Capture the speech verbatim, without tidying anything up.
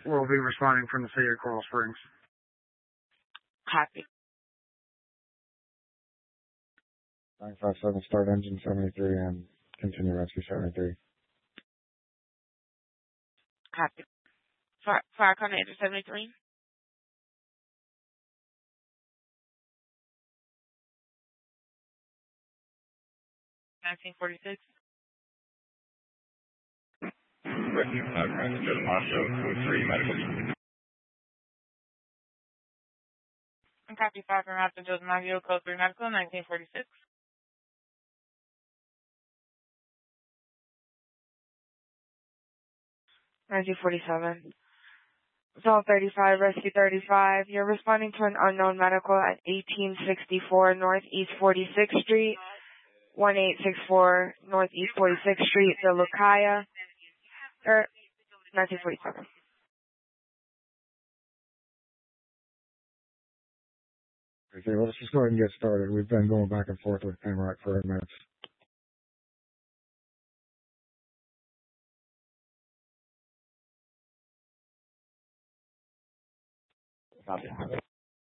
We'll be responding from the city of Coral Springs. Copy. nine five seven, start engine seventy-three and continue rescue seventy-three. Copy. Fire, fire code engine seventy-three. nineteen forty-six. Rescue five, Grand Central Hospital, code three, medical. Copy five from Raptor Joseph Navio, code three medical, nineteen forty-six. nineteen forty-seven. Zone thirty-five, Rescue thirty-five. You're responding to an unknown medical at eighteen sixty-four Northeast forty-sixth Street, eighteen sixty-four Northeast forty-sixth Street, the Lucaya, er, nineteen forty-seven. Okay, well, let's just go ahead and get started. We've been going back and forth with A M R A C for eight minutes. Copy.